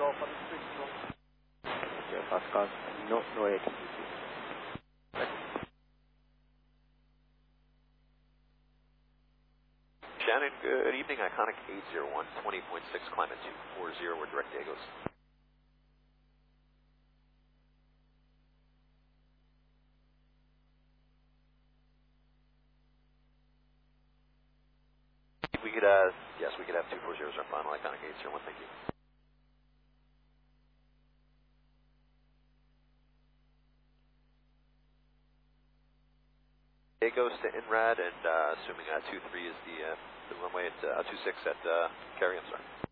Fast cars, no 80. Shannon, good evening. Iconic 801, 20.6, climate 240, we're direct Diegos. We could, yes, we could have 240 as our final Iconic 801, thank you. Diegos to INRAD, and assuming 23 is the runway at 26 at Cary, I'm sorry.